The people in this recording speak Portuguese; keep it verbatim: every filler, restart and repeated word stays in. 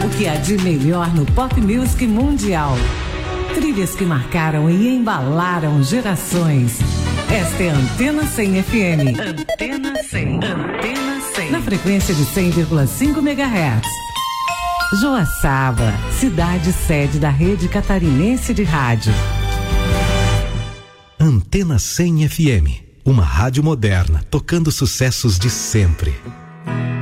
o que há de melhor no pop music mundial. Trilhas que marcaram e embalaram gerações. Esta é a Antena cem F M. Antena cem. Antena cem. Na frequência de cem vírgula cinco megahertz. Joaçaba, cidade sede da rede catarinense de rádio. Antena cem F M. Uma rádio moderna, tocando sucessos de sempre.